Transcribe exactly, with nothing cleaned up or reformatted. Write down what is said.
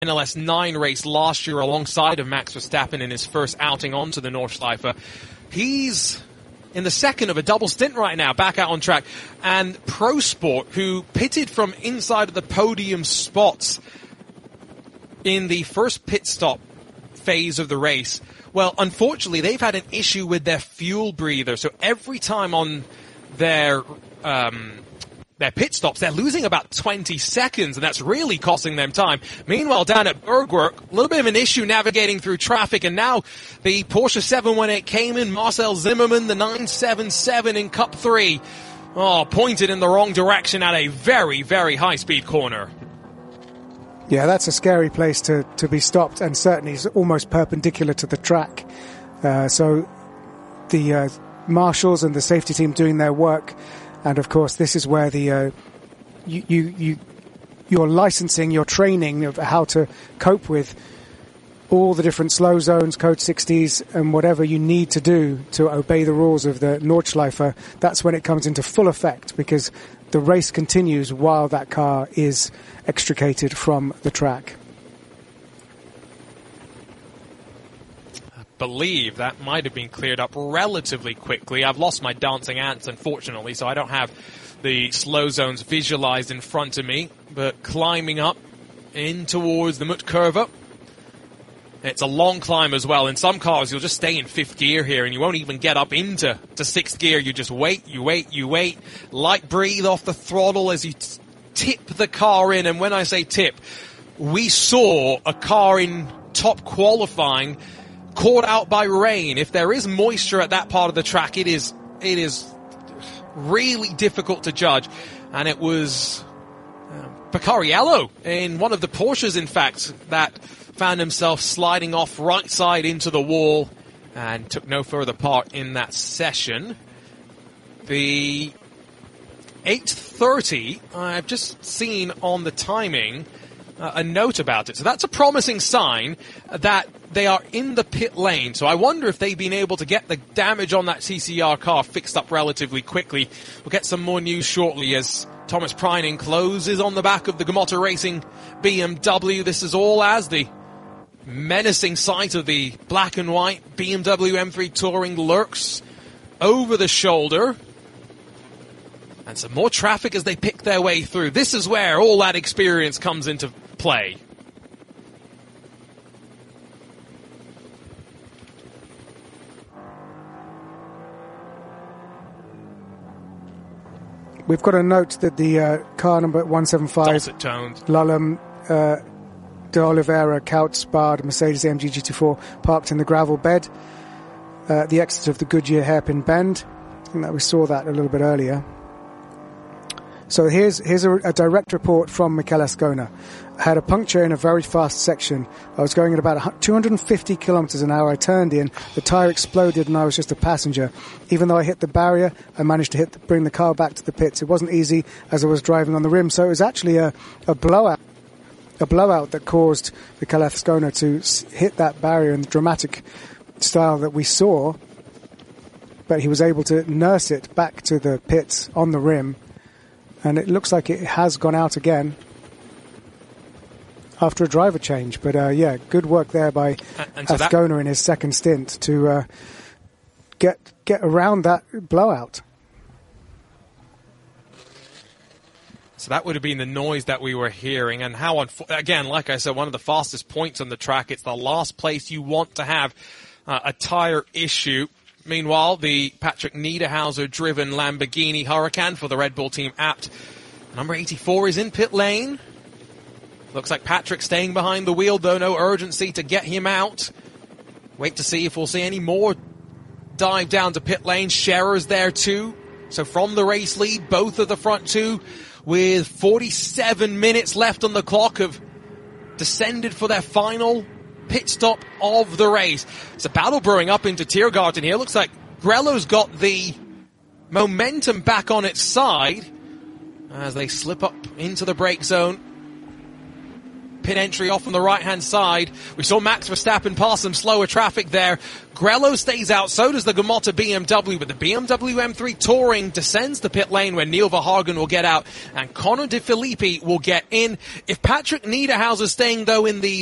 N L S nine race last year alongside of Max Verstappen in his first outing onto the Nordschleife. He's in the second of a double stint right now, back out on track. And Pro Sport, who pitted from inside of the podium spots in the first pit stop phase of the race, well, unfortunately, they've had an issue with their fuel breather. So every time on their um, their pit stops, they're losing about twenty seconds, and that's really costing them time. Meanwhile, down at Bergwerk, a little bit of an issue navigating through traffic, and now the Porsche seven one eight Cayman, Marcel Zimmermann, the nine seven seven in Cup three, oh, pointed in the wrong direction at a very, very high-speed corner. Yeah, that's a scary place to, to be stopped, and certainly is almost perpendicular to the track. Uh, so the uh, marshals and the safety team doing their work, and of course this is where the uh, you, you you your licensing, your training of how to cope with all the different slow zones, code sixties, and whatever you need to do to obey the rules of the Nordschleife. That's when it comes into full effect, because the race continues while that car is extricated from the track. I believe that might have been cleared up relatively quickly. I've lost my dancing ants, unfortunately, so I don't have the slow zones visualized in front of me. But climbing up in towards the Mutkurve. It's a long climb as well. In some cars, you'll just stay in fifth gear here, and you won't even get up into to sixth gear. You just wait, you wait, you wait. Light breathe off the throttle as you t- tip the car in. And when I say tip, we saw a car in top qualifying caught out by rain. If there is moisture at that part of the track, it is it is really difficult to judge. And it was um, Picariello in one of the Porsches, in fact, that found himself sliding off right side into the wall and took no further part in that session. The eight thirty, I've just seen on the timing uh, a note about it. So that's a promising sign that they are in the pit lane. So I wonder if they've been able to get the damage on that C C R car fixed up relatively quickly. We'll get some more news shortly as Thomas Preining closes on the back of the Gamotta Racing B M W. This is all as the menacing sight of the black and white B M W M three Touring lurks over the shoulder. And some more traffic as they pick their way through. This is where all that experience comes into play. We've got a note that the uh, car number one seven five, Dulcet tones. Lalum uh, de Oliveira Couch-Sparred Mercedes A M G G T four, parked in the gravel bed uh, at the exit of the Goodyear hairpin bend. I think that we saw that a little bit earlier. So here's here's a, a direct report from Michele Ascona. I had a puncture in a very fast section. I was going at about two hundred fifty kilometers an hour. I turned in, the tire exploded, and I was just a passenger. Even though I hit the barrier, I managed to hit the, bring the car back to the pits. It wasn't easy as I was driving on the rim, so it was actually a, a blowout. A blowout that caused Michele Ascona to hit that barrier in the dramatic style that we saw. But he was able to nurse it back to the pits on the rim. And it looks like it has gone out again after a driver change. But, uh, yeah, good work there by and so Ascona that, in his second stint to uh, get get around that blowout. So that would have been the noise that we were hearing. And how, again, like I said, one of the fastest points on the track. It's the last place you want to have uh, a tire issue. Meanwhile, the Patrick Niederhauser-driven Lamborghini Huracan for the Red Bull team Abt. Number eighty-four is in pit lane. Looks like Patrick staying behind the wheel, though no urgency to get him out. Wait to see if we'll see any more dive down to pit lane. Scherer's there too. So from the race lead, both of the front two with forty-seven minutes left on the clock have descended for their final pit stop of the race. It's a battle brewing up into Tiergarten here. Looks like Grello's got the momentum back on its side as they slip up into the brake zone. pit entry off on the right-hand side. We saw Max Verstappen pass some slower traffic there. Grello stays out, so does the Gamotta B M W, but the B M W M three Touring descends the pit lane where Neil Verhagen will get out and Connor De Filippi will get in. If Patrick Niederhauser's staying, though, in the